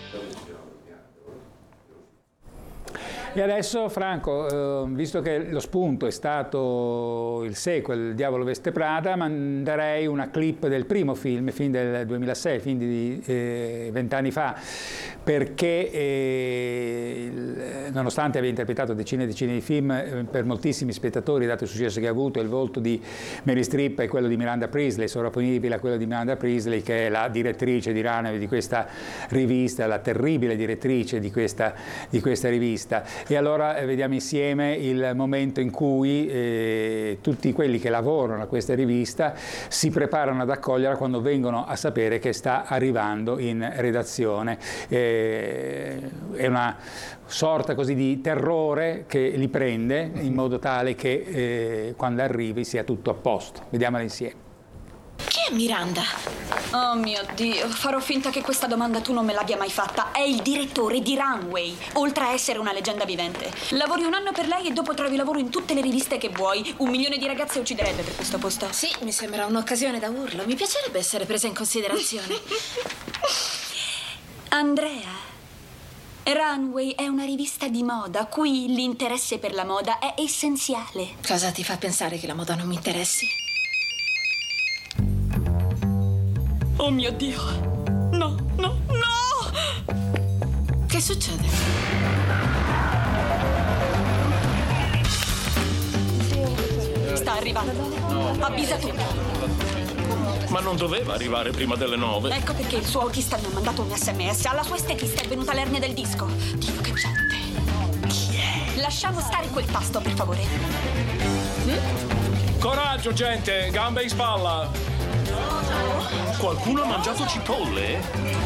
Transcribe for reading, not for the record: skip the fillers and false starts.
E adesso, Franco, visto che lo spunto è stato il sequel, Il Diavolo Veste Prada, manderei una clip del primo film del 2006, film di 20 anni fa, perché nonostante abbia interpretato decine e decine di film, per moltissimi spettatori, dato il successo che ha avuto, il volto di Meryl Streep è quello di Miranda Priestley, sovrapponibile a quello di Miranda Priestley, che è la direttrice di Runaway, di questa rivista, la terribile direttrice di questa rivista. E allora vediamo insieme il momento in cui tutti quelli che lavorano a questa rivista si preparano ad accoglierla quando vengono a sapere che sta arrivando in redazione. È una sorta così di terrore che li prende in modo tale che quando arrivi sia tutto a posto. Vediamola insieme. Chi è Miranda? Oh mio Dio, farò finta che questa domanda tu non me l'abbia mai fatta. È il direttore di Runway, oltre a essere una leggenda vivente. Lavori un anno per lei e dopo trovi lavoro in tutte le riviste che vuoi. 1 milione di ragazze ucciderebbe per questo posto. Sì, mi sembra un'occasione da urlo. Mi piacerebbe essere presa in considerazione. Andrea, Runway è una rivista di moda. Qui l'interesse per la moda è essenziale. Cosa ti fa pensare che la moda non mi interessi? Oh mio Dio! No, no, no! Che succede? Sta arrivando. Avvisa tutti. Ma non doveva arrivare prima delle 9. Ecco perché il suo autista mi ha mandato un SMS. Alla sua estetista è venuta l'ernia del disco. Dio, che gente. Chi è? Lasciamo stare quel tasto, per favore. Coraggio, gente! Gambe in spalla! Qualcuno ha mangiato cipolle?